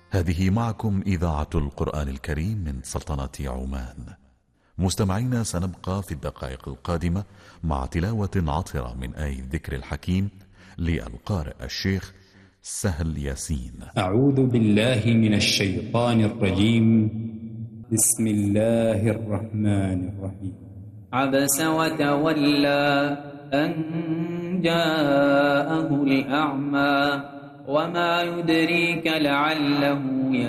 هذه معكم إذاعة القرآن الكريم من سلطنة عمان. مستمعينا، سنبقى في الدقائق القادمة مع تلاوة عطرة من آية الذكر الحكيم للقارئ الشيخ سهل ياسين. أعوذ بالله من الشيطان الرجيم. بسم الله الرحمن الرحيم. عبس وتولى أن جاءه الأعمى وما يدريك لعله